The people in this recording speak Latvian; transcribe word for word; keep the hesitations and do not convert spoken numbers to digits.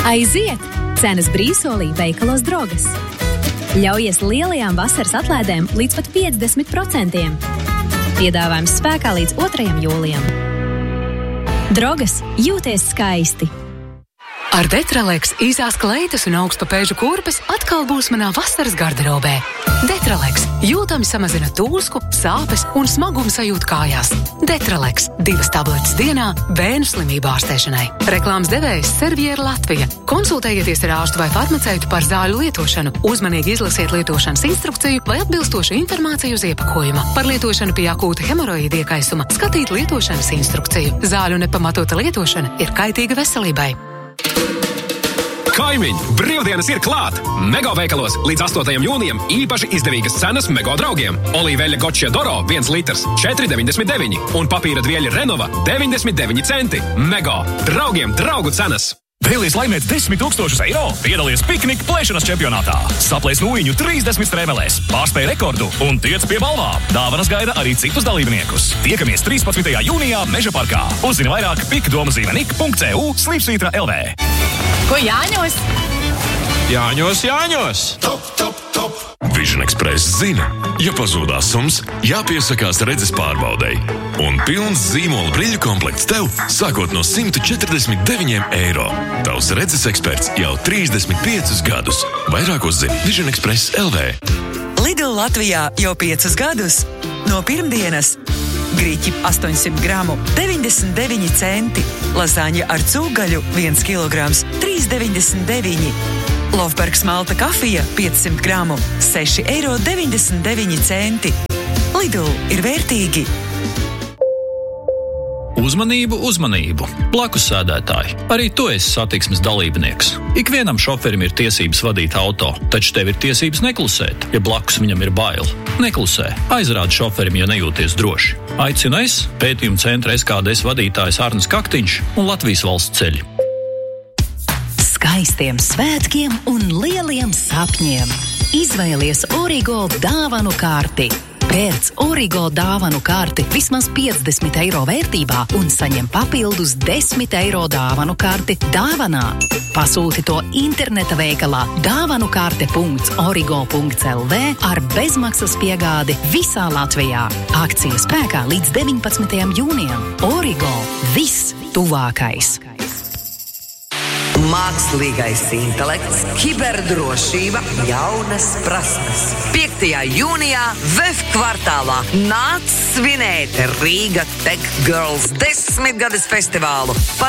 Aiziet! Cenas brīvsolī veikalos Drogas. Ļaujies lielajām vasaras atlaidēm līdz pat piecdesmit procentiem. Piedāvājums spēkā līdz otrajam jūlijam. Drogas, jūties skaisti! Ar Detraleks īsās kleitas un augstpapēžu kurpes atkal būs manā vasaras garderobē. Detraleks jūtami samazina tūsku, sāpes un smagumu sajūtu kājās. Detraleks divas tabletes dienā bērnu slimību ārstēšanai. Reklāmas devējs Serviera Latvija. Konsultējieties ar ārstu vai farmaceitu par zāļu lietošanu. Uzmanīgi izlasiet lietošanas instrukciju vai atbilstošu informāciju uz iepakojuma. Par lietošanu pie akūta hemoroīda iekaisuma skatīt lietošanas instrukciju. Zāļu nepamatota lietošana ir kaitīga veselībai. Kaimiņi, brīvdienas ir klāt! Mego veikalos līdz astotajam jūnijam īpaši izdevīgas cenas Mego draugiem. Olīveļa Gotšie Doro viens litrs četri deviņdesmit deviņi un papīra dvieļa Renova deviņdesmit deviņi centi. Mego, draugiem draugu cenas! Vēlies laimēt desmit tūkstošus eiro? Piedalies piknika plēšanas čempionātā. Saplēs nūjiņu trīsdesmit strēmelēs, pārspēj rekordu un tiec pie balvām. Dāvanas gaida arī citus dalībniekus. Tiekamies trīspadsmitajā jūnijā Meža parkā. Uzzini vairāk pikdomazīmenik punkts e u slīpsvītra L V. Ko Jāņos? Jāņos, Jāņos! Top, top, top! Vision Express zina, ja pazūdās sums, jāpiesakās redzes pārbaudei. Un pilns zīmola brīļu komplekts tev sākot no simt četrdesmit deviņi eiro. Tavs redzes eksperts jau trīsdesmit piecus gadus. Vairāk uzzini Vision Express L V. Lidl Latvijā jau piecus gadus. No pirmdienas grīķi astoņsimt gramu deviņdesmit deviņi centi. Lasaņa ar cūgaļu viens kilograms trīs deviņdesmit deviņi. Lofbergs malta kafija piecsimt gramu seši eiro deviņdesmit deviņi centi. Lidl ir vērtīgi. Uzmanību, uzmanību! Blakus sēdētāji, arī tu esi satiksmes dalībnieks. Ikvienam šoferim ir tiesības vadīt auto, taču tev ir tiesības neklusēt, ja blakus viņam ir bail. Neklusē, aizrādi šoferim, ja nejūties droši. Aicinu es, pētījuma centra S K D S vadītājs Arnis Kaktiņš un Latvijas valsts ceļi. Skaistiem svētkiem un lieliem sapņiem. Izvēlies Origold dāvanu karti. Pērc Origold dāvanu karti vismaz piecdesmit eiro vērtībā un saņem papildus desmit eiro dāvanu karti dāvanā. Pasūti to interneta veikalā dāvanukarte punkts origo punkts L V ar bezmaksas piegādi visā Latvijā. Akcija spēkā līdz deviņpadsmitajam jūnijam. Origo – viss tuvākais. Mākslīgais intelekts, kiberdrošība, jaunas prasmes. piektajā jūnijā V E F kvartālā nāc svinēt Riga Tech Girls desmitgades festivālu par